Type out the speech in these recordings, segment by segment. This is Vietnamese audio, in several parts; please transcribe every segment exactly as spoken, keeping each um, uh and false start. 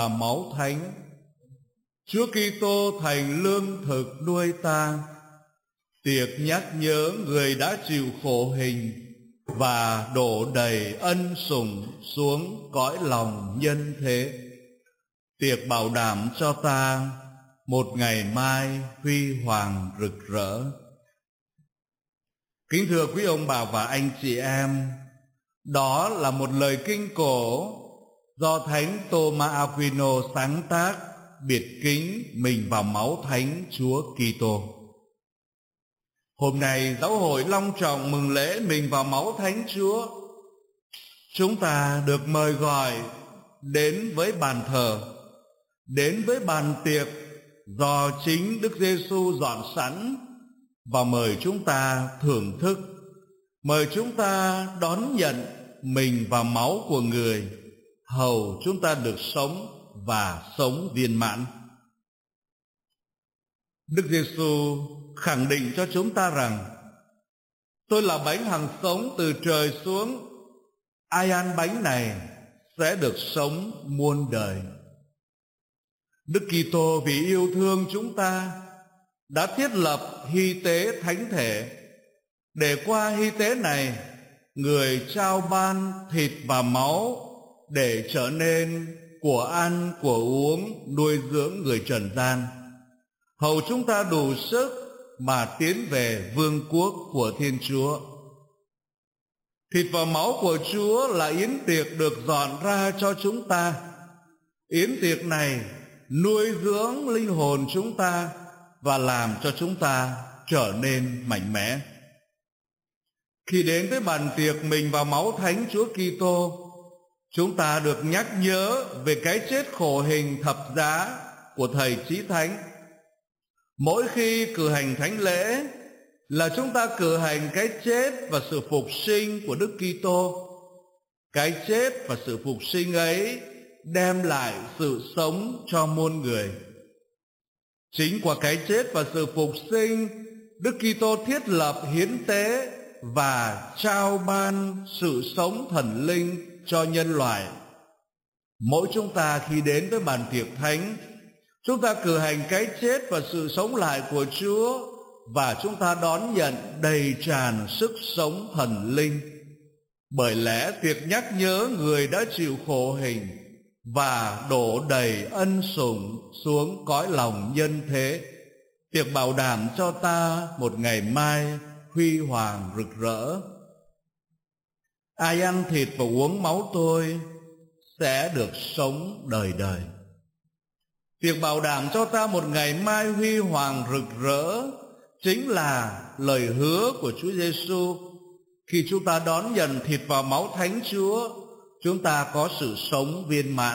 máu thánh. Chúa Kitô thành lương thực nuôi ta, tiệc nhắc nhớ người đã chịu khổ hình và đổ đầy ân sủng xuống cõi lòng nhân thế. Tiệc bảo đảm cho ta một ngày mai huy hoàng rực rỡ. Kính thưa quý ông bà và anh chị em, đó là một lời kinh cổ do Thánh Tô-ma Aquino sáng tác, biệt kính mình vào máu thánh Chúa Kitô. Hôm nay giáo hội long trọng mừng lễ mình vào máu thánh Chúa. Chúng ta được mời gọi đến với bàn thờ, đến với bàn tiệc do chính Đức Giêsu dọn sẵn, và mời chúng ta thưởng thức, mời chúng ta đón nhận mình và máu của người, hầu chúng ta được sống và sống viên mãn. Đức Giêsu khẳng định cho chúng ta rằng: tôi là bánh hằng sống từ trời xuống, ai ăn bánh này sẽ được sống muôn đời. Đức Kitô vì yêu thương chúng ta đã thiết lập hy tế thánh thể, để qua hy tế này người trao ban thịt và máu để trở nên của ăn của uống nuôi dưỡng người trần gian, hầu chúng ta đủ sức mà tiến về vương quốc của Thiên Chúa. Thịt và máu của Chúa là yến tiệc được dọn ra cho chúng ta. Yến tiệc này nuôi dưỡng linh hồn chúng ta và làm cho chúng ta trở nên mạnh mẽ. Khi đến với bàn tiệc mình vào máu thánh Chúa Kitô, chúng ta được nhắc nhớ về cái chết khổ hình thập giá của Thầy Chí Thánh. Mỗi khi cử hành thánh lễ là chúng ta cử hành cái chết và sự phục sinh của Đức Kitô. Cái chết và sự phục sinh ấy đem lại sự sống cho muôn người. Chính qua cái chết và sự phục sinh, Đức Kitô thiết lập hiến tế và trao ban sự sống thần linh cho nhân loại. Mỗi chúng ta khi đến với bàn tiệc thánh, chúng ta cử hành cái chết và sự sống lại của Chúa, và chúng ta đón nhận đầy tràn sức sống thần linh. Bởi lẽ tiệc nhắc nhớ người đã chịu khổ hình và đổ đầy ân sủng xuống cõi lòng nhân thế, tiệc bảo đảm cho ta một ngày mai huy hoàng rực rỡ. Ai ăn thịt và uống máu tôi sẽ được sống đời đời. Tiệc bảo đảm cho ta một ngày mai huy hoàng rực rỡ chính là lời hứa của Chúa Giêsu. Khi chúng ta đón nhận thịt và máu thánh Chúa, chúng ta có sự sống viên mãn.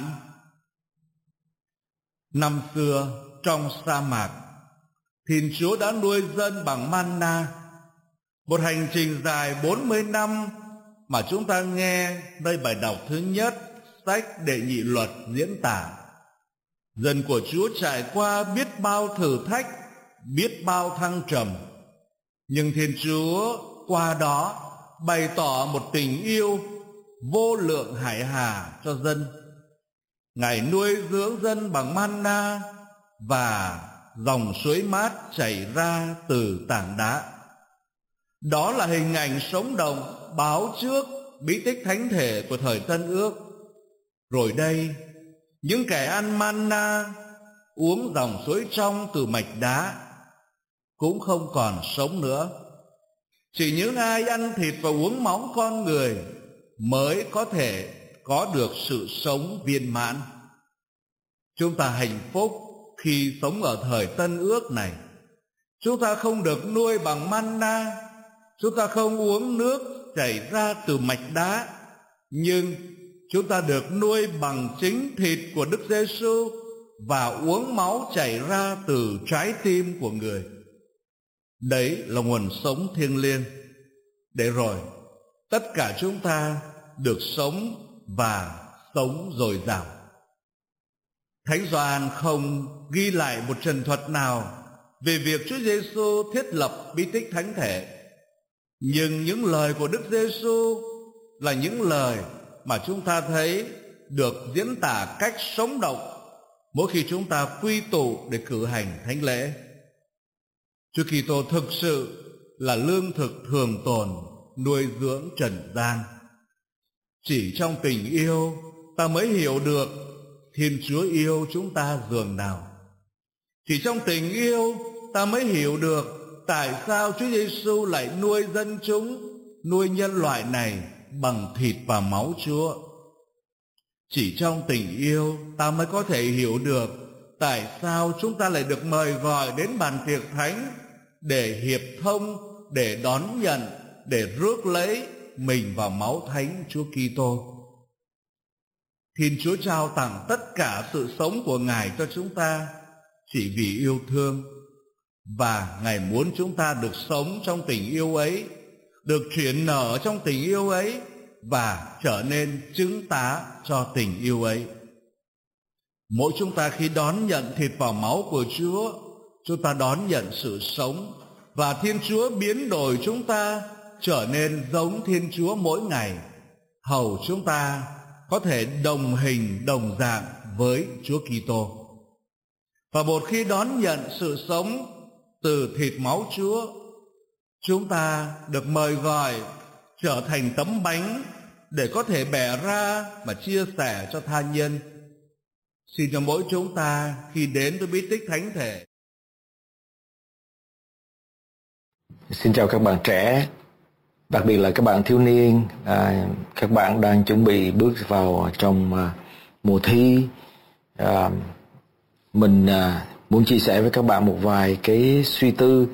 Năm xưa trong sa mạc, Thiên Chúa đã nuôi dân bằng manna. Một hành trình dài bốn mươi năm mà chúng ta nghe nơi bài đọc thứ nhất sách Đệ Nhị Luật diễn tả. Dân của Chúa trải qua biết bao thử thách, biết bao thăng trầm, nhưng Thiên Chúa qua đó bày tỏ một tình yêu vô lượng hải hà cho dân. Ngài nuôi dưỡng dân bằng manna và dòng suối mát chảy ra từ tảng đá. Đó là hình ảnh sống động báo trước bí tích thánh thể của thời Tân Ước. Rồi đây, những kẻ ăn manna, uống dòng suối trong từ mạch đá cũng không còn sống nữa. Chỉ những ai ăn thịt và uống máu con người mới có thể có được sự sống viên mãn. Chúng ta hạnh phúc khi sống ở thời Tân Ước này. Chúng ta không được nuôi bằng manna, chúng ta không uống nước chảy ra từ mạch đá, nhưng chúng ta được nuôi bằng chính thịt của Đức Giêsu và uống máu chảy ra từ trái tim của người. Đấy là nguồn sống thiêng liêng, để rồi tất cả chúng ta được sống và sống dồi dào. Thánh Gioan không ghi lại một trần thuật nào về việc Chúa Giêsu thiết lập bí tích thánh thể, nhưng những lời của Đức Giêsu là những lời mà chúng ta thấy được diễn tả cách sống động mỗi khi chúng ta quy tụ để cử hành thánh lễ. Chúa Kitô thực sự là lương thực thường tồn, nuôi dưỡng trần gian. Chỉ trong tình yêu ta mới hiểu được Thiên Chúa yêu chúng ta dường nào. Chỉ trong tình yêu ta mới hiểu được tại sao Chúa Giêsu lại nuôi dân chúng, nuôi nhân loại này bằng thịt và máu Chúa. Chỉ trong tình yêu ta mới có thể hiểu được tại sao chúng ta lại được mời gọi đến bàn tiệc thánh để hiệp thông, để đón nhận, để rước lấy mình vào máu thánh Chúa Kitô. Thiên Chúa trao tặng tất cả sự sống của Ngài cho chúng ta chỉ vì yêu thương, và Ngài muốn chúng ta được sống trong tình yêu ấy, được chuyển nở trong tình yêu ấy và trở nên chứng tá cho tình yêu ấy. Mỗi chúng ta khi đón nhận thịt và máu của Chúa, chúng ta đón nhận sự sống, và Thiên Chúa biến đổi chúng ta trở nên giống Thiên Chúa mỗi ngày, hầu chúng ta có thể đồng hình đồng dạng với Chúa Kitô. Và một khi đón nhận sự sống từ thịt máu Chúa, chúng ta được mời gọi trở thành tấm bánh để có thể bẻ ra và chia sẻ cho tha nhân. Xin cho mỗi chúng ta khi đến với bí tích thánh thể. Xin chào các bạn trẻ, đặc biệt là các bạn thiếu niên, à, các bạn đang chuẩn bị bước vào trong à, mùa thi. À, mình à, muốn chia sẻ với các bạn một vài cái suy tư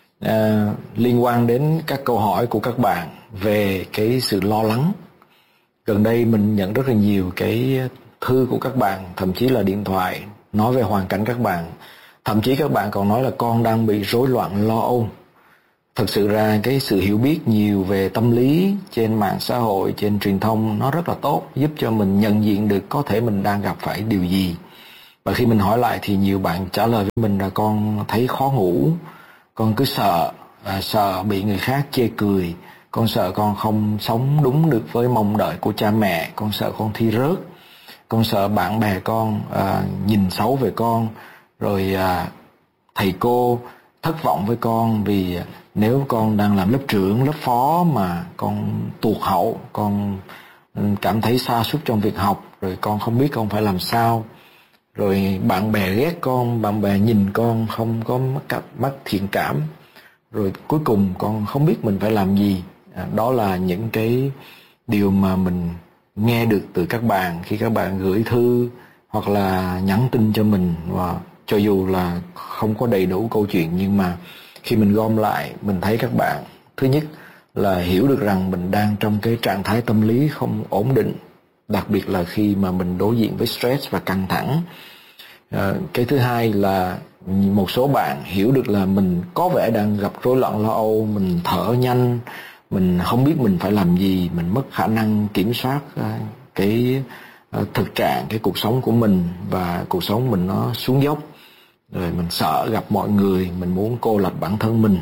à, liên quan đến các câu hỏi của các bạn về cái sự lo lắng. Gần đây mình nhận rất là nhiều cái thư của các bạn, thậm chí là điện thoại nói về hoàn cảnh các bạn. Thậm chí các bạn còn nói là con đang bị rối loạn lo âu. Thực sự ra cái sự hiểu biết nhiều về tâm lý trên mạng xã hội, trên truyền thông nó rất là tốt, giúp cho mình nhận diện được có thể mình đang gặp phải điều gì. Và khi mình hỏi lại thì nhiều bạn trả lời với mình là con thấy khó ngủ, con cứ sợ, à, sợ bị người khác chê cười, con sợ con không sống đúng được với mong đợi của cha mẹ, con sợ con thi rớt, con sợ bạn bè con à, nhìn xấu về con, rồi à, thầy cô thất vọng với con vì nếu con đang làm lớp trưởng, lớp phó mà con tụt hậu, con cảm thấy sa sút trong việc học, rồi con không biết con phải làm sao, rồi bạn bè ghét con, bạn bè nhìn con không có mắt, mắt thiện cảm, rồi cuối cùng con không biết mình phải làm gì. À, đó là những cái điều mà mình nghe được từ các bạn khi các bạn gửi thư hoặc là nhắn tin cho mình. Và cho dù là không có đầy đủ câu chuyện, nhưng mà khi mình gom lại, mình thấy các bạn thứ nhất là hiểu được rằng mình đang trong cái trạng thái tâm lý không ổn định, đặc biệt là khi mà mình đối diện với stress và căng thẳng. À, cái thứ hai là một số bạn hiểu được là mình có vẻ đang gặp rối loạn lo âu, mình thở nhanh, mình không biết mình phải làm gì, mình mất khả năng kiểm soát cái thực trạng, cái cuộc sống của mình, và cuộc sống mình nó xuống dốc, rồi mình sợ gặp mọi người, mình muốn cô lập bản thân mình.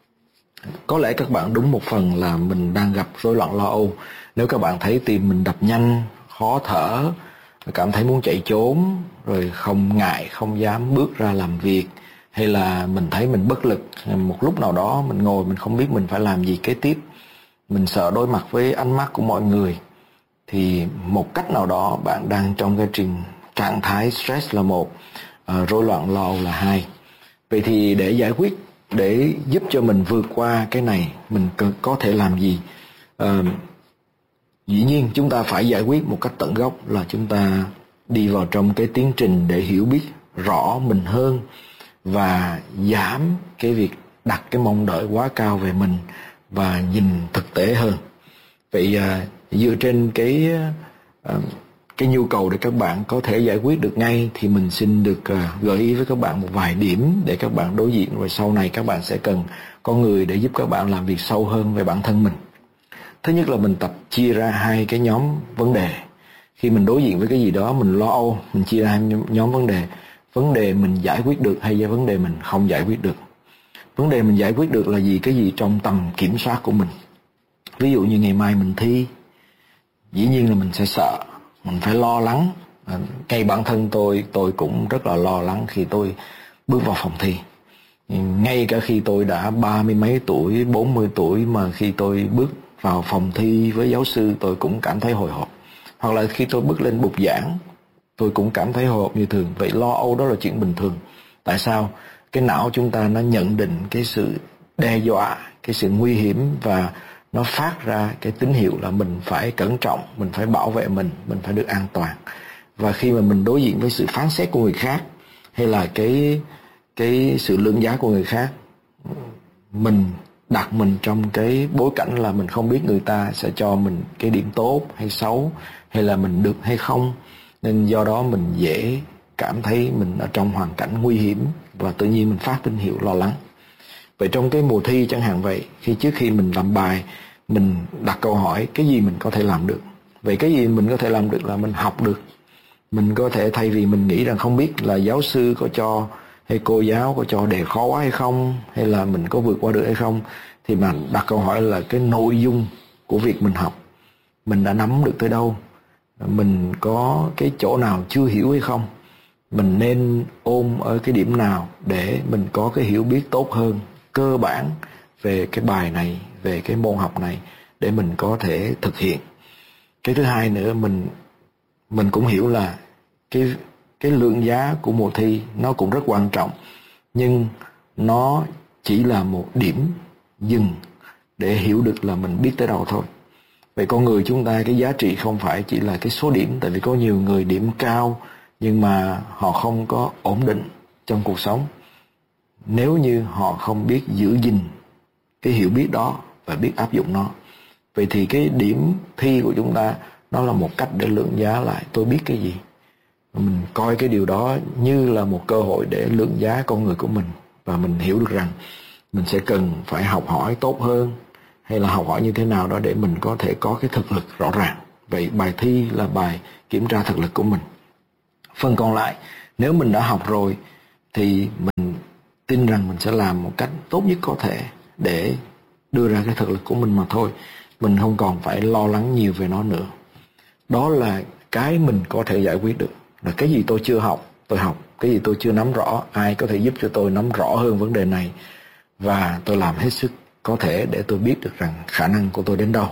Có lẽ các bạn đúng một phần là mình đang gặp rối loạn lo âu. Nếu các bạn thấy tim mình đập nhanh, khó thở, cảm thấy muốn chạy trốn, rồi không ngại, không dám bước ra làm việc, hay là mình thấy mình bất lực, một lúc nào đó mình ngồi mình không biết mình phải làm gì kế tiếp, mình sợ đối mặt với ánh mắt của mọi người, thì một cách nào đó bạn đang trong cái trình trạng thái stress là một, uh, rối loạn lo âu là hai. Vậy thì để giải quyết, để giúp cho mình vượt qua cái này, mình có thể làm gì? Uh, dĩ nhiên chúng ta phải giải quyết một cách tận gốc, là chúng ta đi vào trong cái tiến trình để hiểu biết rõ mình hơn và giảm cái việc đặt cái mong đợi quá cao về mình và nhìn thực tế hơn. Vậy uh, dựa trên cái uh, cái nhu cầu để các bạn có thể giải quyết được ngay, thì mình xin được uh, gợi ý với các bạn một vài điểm để các bạn đối diện, rồi sau này các bạn sẽ cần có người để giúp các bạn làm việc sâu hơn về bản thân mình. Thứ nhất là mình tập chia ra hai cái nhóm vấn đề. Khi mình đối diện với cái gì đó mình lo âu, mình chia ra hai nhóm vấn đề. Vấn đề mình giải quyết được hay là vấn đề mình không giải quyết được. Vấn đề mình giải quyết được là gì? Cái gì trong tầm kiểm soát của mình. Ví dụ như ngày mai mình thi, dĩ nhiên là mình sẽ sợ, mình phải lo lắng, À, ngay bản thân tôi, tôi cũng rất là lo lắng khi tôi bước vào phòng thi. Ngay cả khi tôi đã ba mươi mấy tuổi, bốn mươi tuổi mà khi tôi bước vào phòng thi với giáo sư tôi cũng cảm thấy hồi hộp. Hoặc là khi tôi bước lên bục giảng tôi cũng cảm thấy hồi hộp như thường. Vậy lo âu đó là chuyện bình thường. Tại sao? Cái não chúng ta nó nhận định cái sự đe dọa, cái sự nguy hiểm và nó phát ra cái tín hiệu là mình phải cẩn trọng, mình phải bảo vệ mình, mình phải được an toàn. Và khi mà mình đối diện với sự phán xét của người khác hay là cái cái sự lượng giá của người khác, mình đặt mình trong cái bối cảnh là mình không biết người ta sẽ cho mình cái điểm tốt hay xấu, hay là mình được hay không, nên do đó mình dễ cảm thấy mình ở trong hoàn cảnh nguy hiểm và tự nhiên mình phát tín hiệu lo lắng. Vậy trong cái mùa thi chẳng hạn vậy, khi trước khi mình làm bài mình đặt câu hỏi cái gì mình có thể làm được. Vậy cái gì mình có thể làm được là mình học được. Mình có thể thay vì mình nghĩ rằng không biết là giáo sư có cho hay cô giáo có cho đề khó quá hay không, hay là mình có vượt qua được hay không, thì mà đặt câu hỏi là cái nội dung của việc mình học mình đã nắm được tới đâu, mình có cái chỗ nào chưa hiểu hay không, mình nên ôm ở cái điểm nào để mình có cái hiểu biết tốt hơn, cơ bản về cái bài này, về cái môn học này để mình có thể thực hiện. Cái thứ hai nữa, mình mình cũng hiểu là cái cái lượng giá của mùa thi nó cũng rất quan trọng, nhưng nó chỉ là một điểm dừng để hiểu được là mình biết tới đâu thôi. Vậy con người chúng ta cái giá trị không phải chỉ là cái số điểm, tại vì có nhiều người điểm cao nhưng mà họ không có ổn định trong cuộc sống nếu như họ không biết giữ gìn cái hiểu biết đó và biết áp dụng nó. Vậy thì cái điểm thi của chúng ta nó là một cách để lượng giá lại tôi biết cái gì. Mình coi cái điều đó như là một cơ hội để lượng giá con người của mình, và mình hiểu được rằng mình sẽ cần phải học hỏi tốt hơn, hay là học hỏi như thế nào đó để mình có thể có cái thực lực rõ ràng. Vậy bài thi là bài kiểm tra thực lực của mình. Phần còn lại, nếu mình đã học rồi thì mình tin rằng mình sẽ làm một cách tốt nhất có thể để đưa ra cái thực lực của mình mà thôi. Mình không còn phải lo lắng nhiều về nó nữa. Đó là cái mình có thể giải quyết được. Là cái gì tôi chưa học, tôi học. Cái gì tôi chưa nắm rõ, ai có thể giúp cho tôi nắm rõ hơn vấn đề này. Và tôi làm hết sức có thể để tôi biết được rằng khả năng của tôi đến đâu.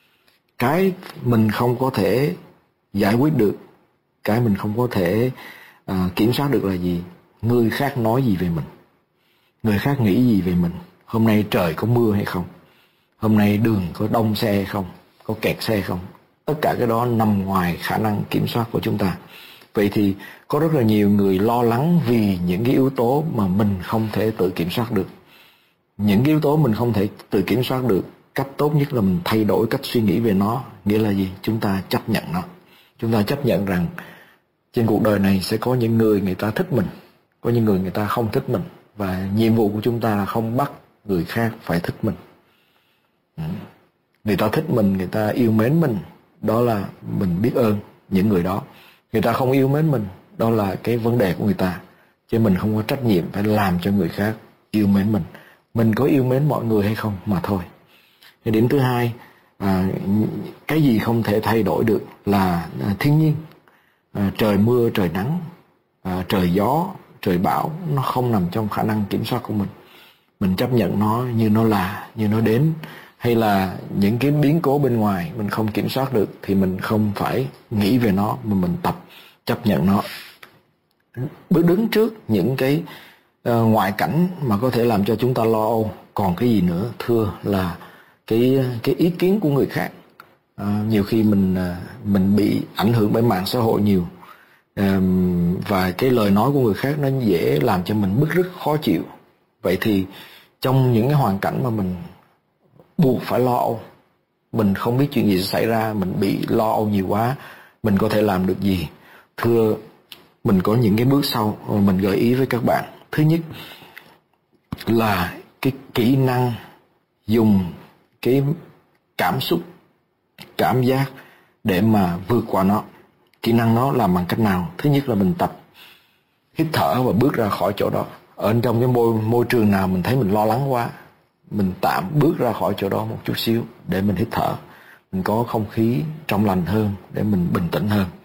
Cái mình không có thể giải quyết được, cái mình không có thể uh, kiểm soát được là gì? Người khác nói gì về mình, người khác nghĩ gì về mình. Hôm nay trời có mưa hay không, hôm nay đường có đông xe hay không, có kẹt xe không. Tất cả cái đó nằm ngoài khả năng kiểm soát của chúng ta. Vậy thì có rất là nhiều người lo lắng vì những cái yếu tố mà mình không thể tự kiểm soát được. Những cái yếu tố mình không thể tự kiểm soát được, cách tốt nhất là mình thay đổi cách suy nghĩ về nó. Nghĩa là gì? Chúng ta chấp nhận nó. Chúng ta chấp nhận rằng trên cuộc đời này sẽ có những người người ta thích mình, có những người người ta không thích mình, và nhiệm vụ của chúng ta là không bắt người khác phải thích mình. Người ta thích mình, người ta yêu mến mình, đó là mình biết ơn những người đó. Người ta không yêu mến mình, đó là cái vấn đề của người ta, chứ mình không có trách nhiệm phải làm cho người khác yêu mến mình. Mình có yêu mến mọi người hay không mà thôi. Cái điểm thứ hai, à, cái gì không thể thay đổi được là à, thiên nhiên. à, Trời mưa, trời nắng, à, trời gió, trời bão, nó không nằm trong khả năng kiểm soát của mình. Mình chấp nhận nó như nó là, như nó đến. Hay là những cái biến cố bên ngoài mình không kiểm soát được thì mình không phải nghĩ về nó, mà mình tập chấp nhận nó. Bước đứng trước những cái uh, ngoại cảnh mà có thể làm cho chúng ta lo âu. Còn cái gì nữa? Thưa là cái cái ý kiến của người khác. Uh, nhiều khi mình uh, mình bị ảnh hưởng bởi mạng xã hội nhiều, uh, và cái lời nói của người khác nó dễ làm cho mình bứt rứt khó chịu. Vậy thì trong những cái hoàn cảnh mà mình buộc phải lo âu, mình không biết chuyện gì sẽ xảy ra, mình bị lo âu nhiều quá, mình có thể làm được gì? Thưa, mình có những cái bước sau mà mình gợi ý với các bạn. Thứ nhất là cái kỹ năng dùng cái cảm xúc, cảm giác để mà vượt qua nó. Kỹ năng nó làm bằng cách nào? Thứ nhất là mình tập hít thở và bước ra khỏi chỗ đó. Ở trong cái môi, môi trường nào mình thấy mình lo lắng quá, mình tạm bước ra khỏi chỗ đó một chút xíu để mình hít thở, mình có không khí trong lành hơn để mình bình tĩnh hơn.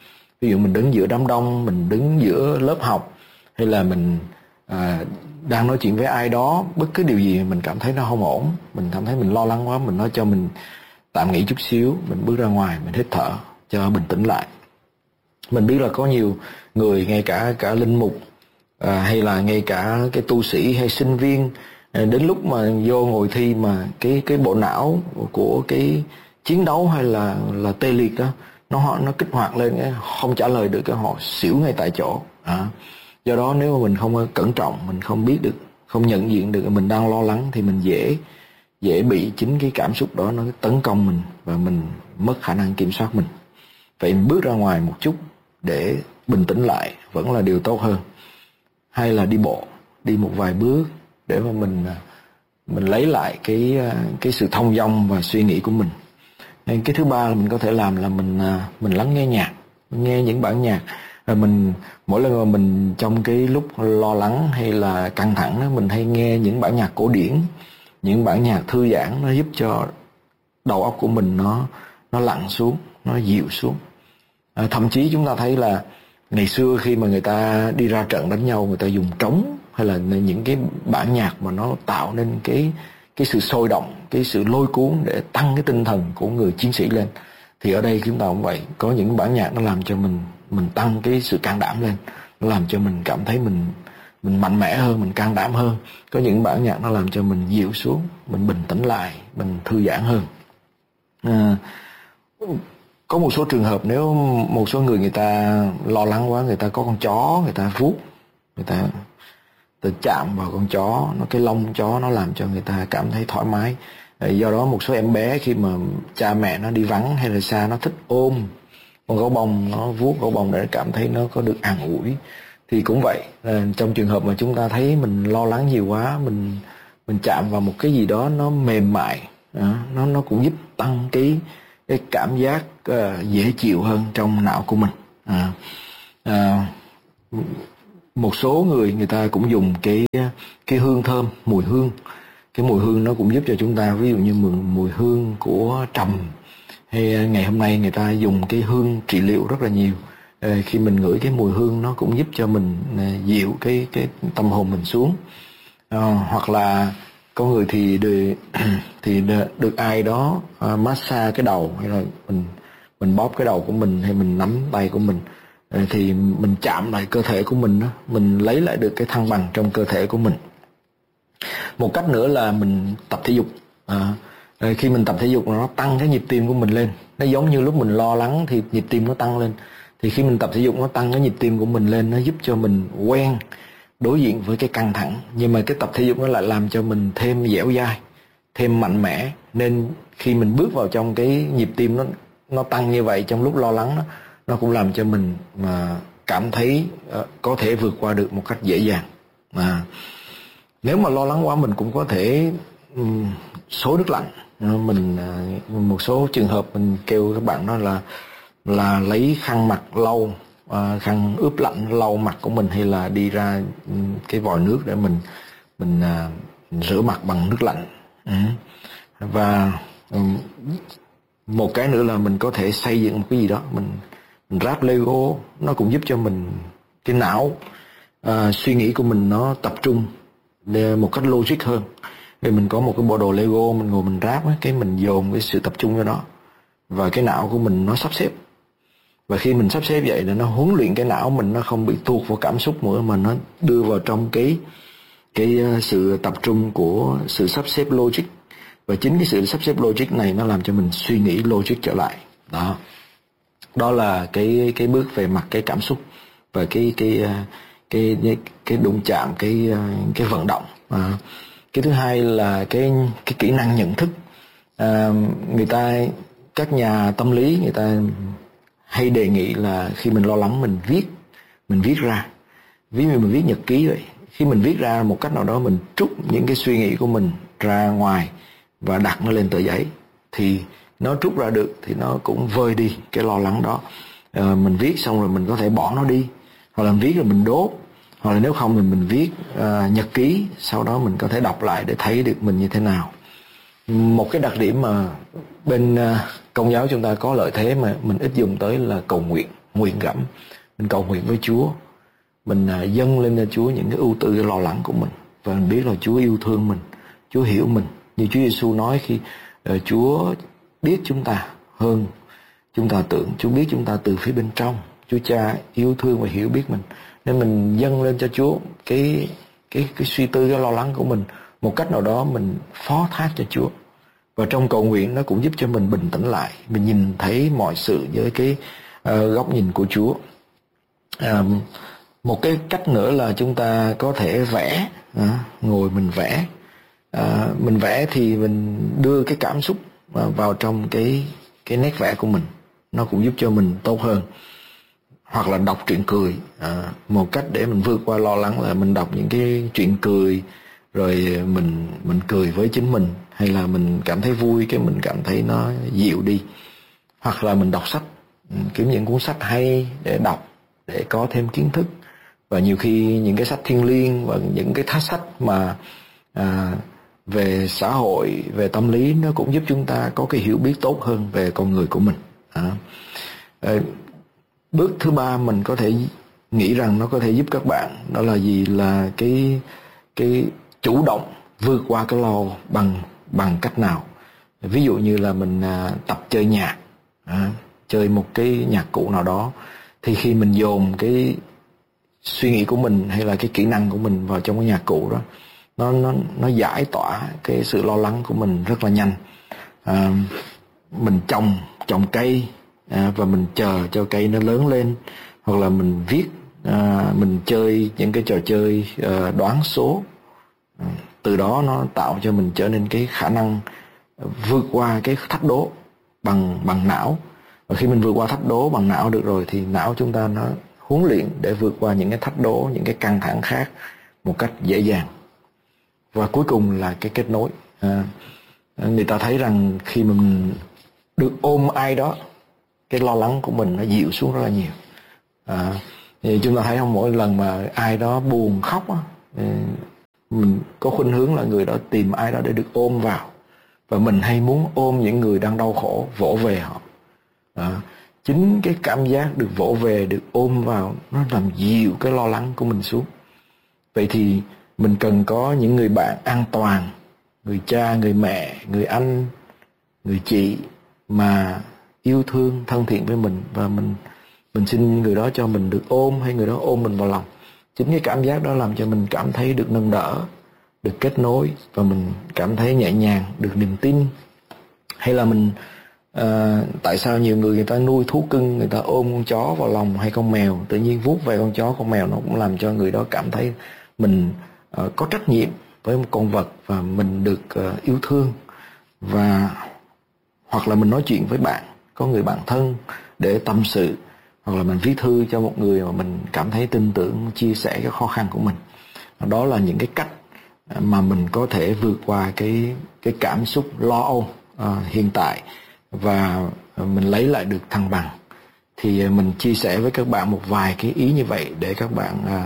Ví dụ mình đứng giữa đám đông, mình đứng giữa lớp học, hay là mình à, đang nói chuyện với ai đó, bất cứ điều gì mình cảm thấy nó không ổn, mình cảm thấy mình lo lắng quá, mình nói cho mình tạm nghỉ chút xíu, mình bước ra ngoài, mình hít thở cho bình tĩnh lại. Mình biết là có nhiều người, ngay cả cả linh mục à, hay là ngay cả cái tu sĩ hay sinh viên, à, đến lúc mà vô ngồi thi mà cái cái bộ não của cái chiến đấu hay là là tê liệt đó, nó nó kích hoạt lên, không trả lời được, cái họ xỉu ngay tại chỗ. À, do đó nếu mà mình không cẩn trọng, mình không biết được, không nhận diện được mình đang lo lắng, thì mình dễ dễ bị chính cái cảm xúc đó nó tấn công mình và mình mất khả năng kiểm soát mình. Vậy mình bước ra ngoài một chút để bình tĩnh lại vẫn là điều tốt hơn. Hay là đi bộ, đi một vài bước để mà mình mình lấy lại cái cái sự thông dong và suy nghĩ của mình. Cái thứ ba là mình có thể làm là mình mình lắng nghe nhạc, nghe những bản nhạc. Rồi mình mỗi lần mà mình trong cái lúc lo lắng hay là căng thẳng đó, mình hay nghe những bản nhạc cổ điển, những bản nhạc thư giãn, nó giúp cho đầu óc của mình nó nó lặng xuống, nó dịu xuống. À, thậm chí chúng ta thấy là ngày xưa khi mà người ta đi ra trận đánh nhau, người ta dùng trống hay là những cái bản nhạc mà nó tạo nên cái cái sự sôi động, cái sự lôi cuốn để tăng cái tinh thần của người chiến sĩ lên. Thì ở đây chúng ta cũng vậy, có những bản nhạc nó làm cho mình mình tăng cái sự can đảm lên, nó làm cho mình cảm thấy mình mình mạnh mẽ hơn, mình can đảm hơn. Có những bản nhạc nó làm cho mình dịu xuống, mình bình tĩnh lại, mình thư giãn hơn. À, có một số trường hợp nếu một số người người ta lo lắng quá, người ta có con chó, người ta vuốt, người ta tự chạm vào con chó, nó cái lông chó nó làm cho người ta cảm thấy thoải mái. Do đó một số em bé khi mà cha mẹ nó đi vắng hay là xa, nó thích ôm con gấu bông, nó vuốt gấu bông để cảm thấy nó có được an ủi. Thì cũng vậy, trong trường hợp mà chúng ta thấy mình lo lắng nhiều quá, mình mình chạm vào một cái gì đó nó mềm mại, nó nó cũng giúp tăng cái cái cảm giác uh, dễ chịu hơn trong não của mình. À, à, một số người người ta cũng dùng cái cái hương thơm, mùi hương. Cái mùi hương nó cũng giúp cho chúng ta, ví dụ như mùi, mùi hương của trầm, hay ngày hôm nay người ta dùng cái hương trị liệu rất là nhiều. À, khi mình ngửi cái mùi hương nó cũng giúp cho mình uh, dịu cái cái tâm hồn mình xuống. À, hoặc là có người thì được, thì được ai đó uh, massage cái đầu, hay là mình mình bóp cái đầu của mình, hay mình nắm tay của mình, uh, thì mình chạm lại cơ thể của mình đó, mình lấy lại được cái thăng bằng trong cơ thể của mình. Một cách nữa là mình tập thể dục. Uh, khi mình tập thể dục nó tăng cái nhịp tim của mình lên. Nó giống như lúc mình lo lắng thì nhịp tim nó tăng lên. Thì khi mình tập thể dục nó tăng cái nhịp tim của mình lên, nó giúp cho mình quen đối diện với cái căng thẳng. Nhưng mà cái tập thể dục nó lại làm cho mình thêm dẻo dai, thêm mạnh mẽ. Nên khi mình bước vào trong cái nhịp tim nó nó tăng như vậy trong lúc lo lắng đó, nó cũng làm cho mình mà cảm thấy uh, có thể vượt qua được một cách dễ dàng. Mà nếu mà lo lắng quá mình cũng có thể um, xối nước lạnh. Uh, mình uh, một số trường hợp mình kêu các bạn đó là là lấy khăn mặt lau, uh, khăn ướp lạnh lau mặt của mình, hay là đi ra um, cái vòi nước để mình mình, uh, mình rửa mặt bằng nước lạnh. Ừ. Và um, một cái nữa là mình có thể xây dựng một cái gì đó, mình mình ráp Lego, nó cũng giúp cho mình cái não uh, suy nghĩ của mình nó tập trung để một cách logic hơn. Thì mình có một cái bộ đồ Lego, mình ngồi mình ráp ấy, cái mình dồn cái sự tập trung cho nó, và cái não của mình nó sắp xếp. Và khi mình sắp xếp vậy là nó huấn luyện cái não mình, nó không bị tuột vào cảm xúc nữa, mà nó đưa vào trong cái cái sự tập trung của sự sắp xếp logic. Và chính cái sự sắp xếp logic này nó làm cho mình suy nghĩ logic trở lại. Đó. Đó là cái cái bước về mặt cái cảm xúc và cái cái cái cái, cái đụng chạm, cái cái vận động. À, cái thứ hai là cái cái kỹ năng nhận thức. À, người ta các nhà tâm lý người ta hay đề nghị là khi mình lo lắng mình viết, mình viết ra. Ví dụ mình viết nhật ký vậy. Khi mình viết ra một cách nào đó, mình trút những cái suy nghĩ của mình ra ngoài và đặt nó lên tờ giấy, thì nó trút ra được thì nó cũng vơi đi cái lo lắng đó. À, mình viết xong rồi mình có thể bỏ nó đi, hoặc là mình viết rồi mình đốt, hoặc là nếu không thì mình viết à, nhật ký, sau đó mình có thể đọc lại để thấy được mình như thế nào. Một cái đặc điểm mà bên à, Công giáo chúng ta có lợi thế mà mình ít dùng tới là cầu nguyện. nguyện gẫm, mình cầu nguyện với Chúa, mình à, dâng lên cho Chúa những cái ưu tư, cái lo lắng của mình, và mình biết là Chúa yêu thương mình, Chúa hiểu mình. Như Chúa Giêsu nói, khi uh, Chúa biết chúng ta hơn chúng ta tưởng, Chúa biết chúng ta từ phía bên trong, Chúa Cha yêu thương và hiểu biết mình, nên mình dâng lên cho Chúa cái cái cái suy tư, cái lo lắng của mình, một cách nào đó mình phó thác cho Chúa. Và trong cầu nguyện nó cũng giúp cho mình bình tĩnh lại, mình nhìn thấy mọi sự với cái uh, góc nhìn của Chúa. Uh, một cái cách nữa là chúng ta có thể vẽ, uh, ngồi mình vẽ. Uh, mình vẽ thì mình đưa cái cảm xúc uh, vào trong cái cái nét vẽ của mình, nó cũng giúp cho mình tốt hơn. Hoặc là đọc truyện cười, à, một cách để mình vượt qua lo lắng là mình đọc những cái chuyện cười, rồi mình mình cười với chính mình, hay là mình cảm thấy vui cái mình cảm thấy nó dịu đi. Hoặc là mình đọc sách, kiếm những cuốn sách hay để đọc, để có thêm kiến thức. Và nhiều khi những cái sách thiêng liêng và những cái sách mà à, về xã hội, về tâm lý, nó cũng giúp chúng ta có cái hiểu biết tốt hơn về con người của mình. à. À, Bước thứ ba mình có thể nghĩ rằng nó có thể giúp các bạn, đó là gì? Là cái cái chủ động vượt qua cái lo bằng bằng cách nào? Ví dụ như là mình à, tập chơi nhạc, à, chơi một cái nhạc cụ nào đó, thì khi mình dồn cái suy nghĩ của mình hay là cái kỹ năng của mình vào trong cái nhạc cụ đó, nó nó nó giải tỏa cái sự lo lắng của mình rất là nhanh. À, mình trồng trồng cây, À, và mình chờ cho cây nó lớn lên, hoặc là mình viết, à, mình chơi những cái trò chơi à, đoán số, à, từ đó nó tạo cho mình trở nên cái khả năng vượt qua cái thách đố bằng bằng não. Và khi mình vượt qua thách đố bằng não được rồi, thì não chúng ta nó huấn luyện để vượt qua những cái thách đố, những cái căng thẳng khác một cách dễ dàng. Và cuối cùng là cái kết nối. À, người ta thấy rằng khi mình được ôm ai đó, cái lo lắng của mình nó dịu xuống rất là nhiều. À, thì chúng ta thấy không, mỗi lần mà ai đó buồn khóc á, mình có khuynh hướng là người đó tìm ai đó để được ôm vào, và mình hay muốn ôm những người đang đau khổ, vỗ về họ. À, chính cái cảm giác được vỗ về, được ôm vào, nó làm dịu cái lo lắng của mình xuống. Vậy thì mình cần có những người bạn an toàn, người cha, người mẹ, người anh, người chị mà yêu thương, thân thiện với mình, và mình mình xin người đó cho mình được ôm, hay người đó ôm mình vào lòng. Chính cái cảm giác đó làm cho mình cảm thấy được nâng đỡ, được kết nối, và mình cảm thấy nhẹ nhàng, được niềm tin. Hay là mình à, tại sao nhiều người người ta nuôi thú cưng, người ta ôm con chó vào lòng hay con mèo, tự nhiên vuốt về con chó, con mèo, nó cũng làm cho người đó cảm thấy mình à, có trách nhiệm với một con vật, và mình được à, yêu thương. Và hoặc là mình nói chuyện với bạn, có người bạn thân để tâm sự, hoặc là mình viết thư cho một người mà mình cảm thấy tin tưởng, chia sẻ cái khó khăn của mình. Đó là những cái cách mà mình có thể vượt qua cái cái cảm xúc lo âu à, hiện tại, và mình lấy lại được thăng bằng. Thì mình chia sẻ với các bạn một vài cái ý như vậy để các bạn à,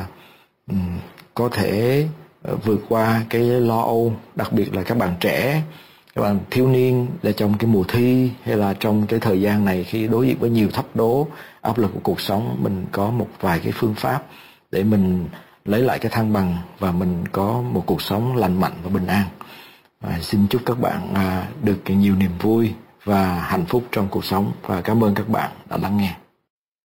có thể vượt qua cái lo âu, đặc biệt là các bạn trẻ, các bạn thiếu niên, là trong cái mùa thi hay là trong cái thời gian này khi đối diện với nhiều thách đố, áp lực của cuộc sống, mình có một vài cái phương pháp để mình lấy lại cái thăng bằng và mình có một cuộc sống lành mạnh và bình an. À, xin chúc các bạn à, được nhiều niềm vui và hạnh phúc trong cuộc sống, và cảm ơn các bạn đã lắng nghe.